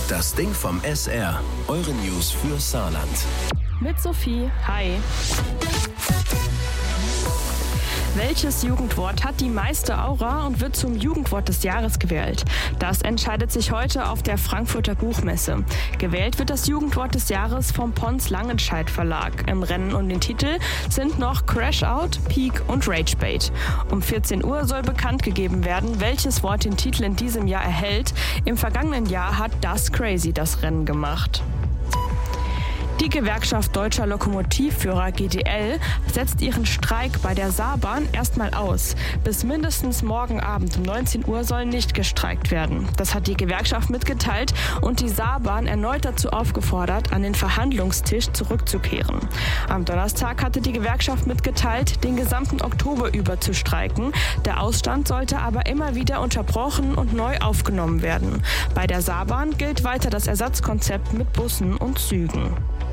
Das Ding vom SR. Eure News für Saarland. Mit Sophie. Hi. Welches Jugendwort hat die meiste Aura und wird zum Jugendwort des Jahres gewählt? Das entscheidet sich heute auf der Frankfurter Buchmesse. Gewählt wird das Jugendwort des Jahres vom Pons Langenscheidt Verlag. Im Rennen um den Titel sind noch Crash Out, Peak und Ragebait. Um 14 Uhr soll bekannt gegeben werden, welches Wort den Titel in diesem Jahr erhält. Im vergangenen Jahr hat Das Crazy das Rennen gemacht. Die Gewerkschaft Deutscher Lokomotivführer GDL setzt ihren Streik bei der Saarbahn erstmal aus. Bis mindestens morgen Abend um 19 Uhr soll nicht gestreikt werden. Das hat die Gewerkschaft mitgeteilt und die Saarbahn erneut dazu aufgefordert, an den Verhandlungstisch zurückzukehren. Am Donnerstag hatte die Gewerkschaft mitgeteilt, den gesamten Oktober über zu streiken. Der Ausstand sollte aber immer wieder unterbrochen und neu aufgenommen werden. Bei der Saarbahn gilt weiter das Ersatzkonzept mit Bussen und Zügen.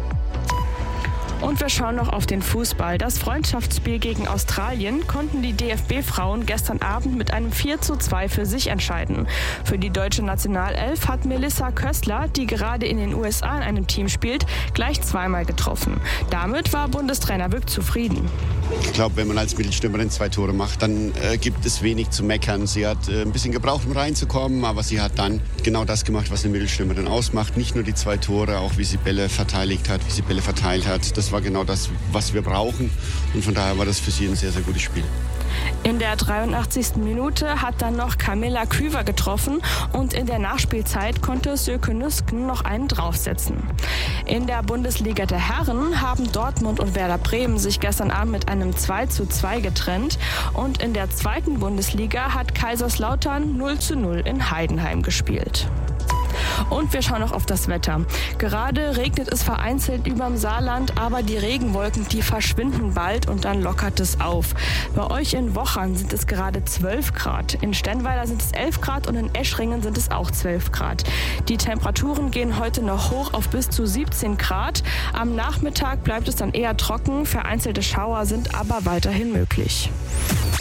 Und wir schauen noch auf den Fußball. Das Freundschaftsspiel gegen Australien konnten die DFB-Frauen gestern Abend mit einem 4:2 für sich entscheiden. Für die deutsche Nationalelf hat Melissa Köstler, die gerade in den USA in einem Team spielt, gleich zweimal getroffen. Damit war Bundestrainer Wück zufrieden. Ich glaube, wenn man als Mittelstürmerin 2 Tore macht, dann gibt es wenig zu meckern. Sie hat ein bisschen gebraucht, um reinzukommen, aber sie hat dann genau das gemacht, was eine Mittelstürmerin ausmacht. Nicht nur die 2 Tore, auch wie sie Bälle verteidigt hat, wie sie Bälle verteilt hat. Das war genau das, was wir brauchen. Und von daher war das für sie ein sehr, sehr gutes Spiel. In der 83. Minute hat dann noch Camilla Klüver getroffen und in der Nachspielzeit konnte Söke Nüsken noch einen draufsetzen. In der Bundesliga der Herren haben Dortmund und Werder Bremen sich gestern Abend mit einem 2:2 getrennt und in der zweiten Bundesliga hat Kaiserslautern 0:0 in Heidenheim gespielt. Und wir schauen noch auf das Wetter. Gerade regnet es vereinzelt überm Saarland, aber die Regenwolken, die verschwinden bald und dann lockert es auf. Bei euch in Wochern sind es gerade 12 Grad. In Stennweiler sind es 11 Grad und in Eschringen sind es auch 12 Grad. Die Temperaturen gehen heute noch hoch auf bis zu 17 Grad. Am Nachmittag bleibt es dann eher trocken. Vereinzelte Schauer sind aber weiterhin möglich.